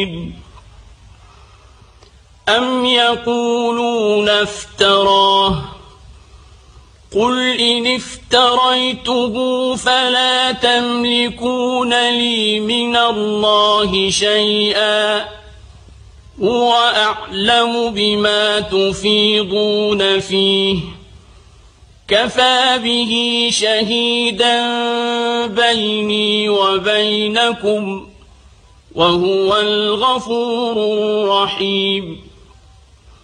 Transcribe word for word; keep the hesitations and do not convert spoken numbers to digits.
أم يقولون افتراه قل إن افتريته فلا تملكون لي من الله شيئا هو أعلم بما تفيضون فيه كفى به شهيدا بيني وبينكم وهو الغفور الرحيم.